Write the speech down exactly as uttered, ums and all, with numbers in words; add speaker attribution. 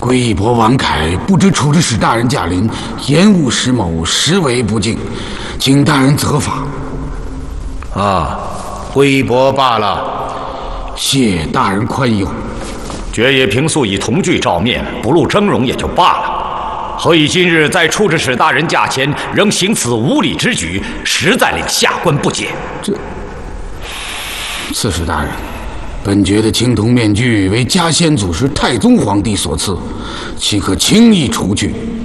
Speaker 1: 归义伯王凯不知处置使大人驾临，延误石某，实为不敬，请大人责罚。
Speaker 2: 啊，归义伯罢了。
Speaker 1: 谢大人宽宥。
Speaker 2: 爵爷平素以同具照面，不露峥嵘也就罢了，何以今日在处置使大人驾前仍行此无礼之举，实在令下官不解。
Speaker 1: 这，刺史大人。 本爵的青铜面具为嘉先祖时太宗皇帝所赐，岂可轻易除去？